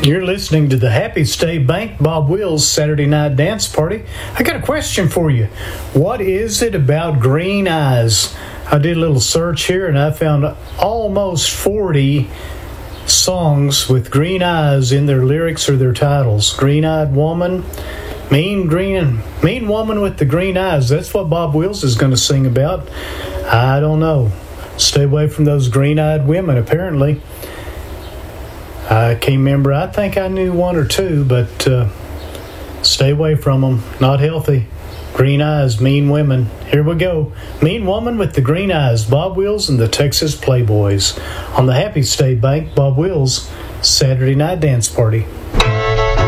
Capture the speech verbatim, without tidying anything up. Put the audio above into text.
You're listening to the Happy State Bank Bob Wills Saturday Night Dance Party. I got a question for you. What is it about green eyes? I did a little search here and I found almost forty songs with green eyes in their lyrics or their titles. Green-eyed woman, mean green, mean woman with the green eyes. That's what Bob Wills is going to sing about. I don't know. Stay away from those green-eyed women, apparently. I can't remember. I think I knew one or two, but uh, stay away from them. Not healthy. Green eyes, mean women. Here we go. Mean woman with the green eyes. Bob Wills and the Texas Playboys. On the Happy State Bank, Bob Wills, Saturday Night Dance Party.